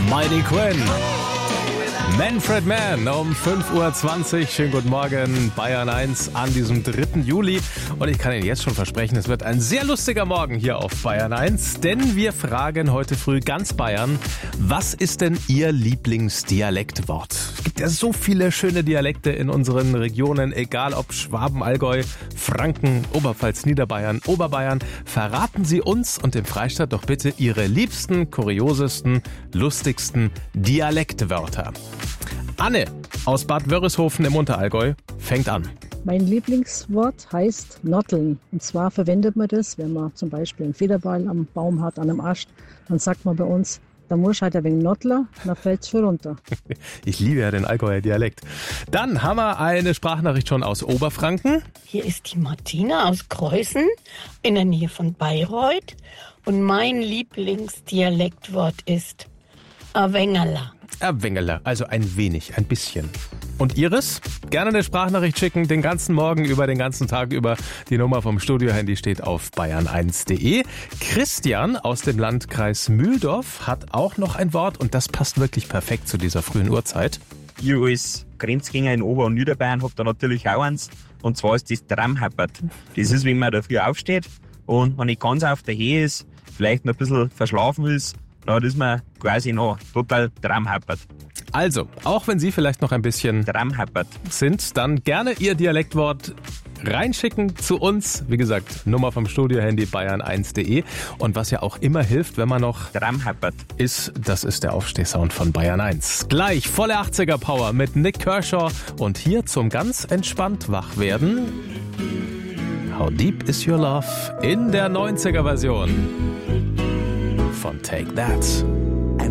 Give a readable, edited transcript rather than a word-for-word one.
Mighty Quinn. Manfred Mann um 5.20 Uhr. Schönen guten Morgen, Bayern 1 an diesem 3. Juli. Und ich kann Ihnen jetzt schon versprechen, es wird ein sehr lustiger Morgen hier auf Bayern 1. Denn wir fragen heute früh ganz Bayern, was ist denn Ihr Lieblingsdialektwort? Es gibt ja so viele schöne Dialekte in unseren Regionen, egal ob Schwaben, Allgäu, Franken, Oberpfalz, Niederbayern, Oberbayern. Verraten Sie uns und dem Freistaat doch bitte Ihre liebsten, kuriosesten, lustigsten Dialektwörter. Anne aus Bad Wörishofen im Unterallgäu fängt an. Mein Lieblingswort heißt notteln. Und zwar verwendet man das, wenn man zum Beispiel einen Federball am Baum hat, an einem Ast. Dann sagt man bei uns, da muss halt ein wenig notteln, dann fällt's für runter. Ich liebe ja den Allgäuer Dialekt. Dann haben wir eine Sprachnachricht schon aus Oberfranken. Hier ist die Martina aus Kreußen in der Nähe von Bayreuth. Und mein Lieblingsdialektwort ist Awengerla. Wengerler, also ein wenig, ein bisschen. Und Iris? Gerne eine Sprachnachricht schicken, den ganzen Morgen über, den ganzen Tag über. Die Nummer vom Studiohandy steht auf bayern1.de. Christian aus dem Landkreis Mühldorf hat auch noch ein Wort und das passt wirklich perfekt zu dieser frühen Uhrzeit. Ich als Grenzgänger in Ober- und Niederbayern habe da natürlich auch eins. Und zwar ist das Tramhappert. Das ist, wenn man da früh aufsteht und wenn ich ganz auf der Höhe ist, vielleicht noch ein bisschen verschlafen ist, dann ist man quasi noch total Tramhappert. Also, auch wenn Sie vielleicht noch ein bisschen Tramhappert sind, dann gerne Ihr Dialektwort reinschicken zu uns. Wie gesagt, Nummer vom Studiohandy bayern1.de. Und was ja auch immer hilft, wenn man noch Tramhappert ist, das ist der Aufstehsound von Bayern 1. Gleich volle 80er Power mit Nick Kershaw und hier zum ganz entspannt wach werden. How Deep Is Your Love in der 90er Version von Take That.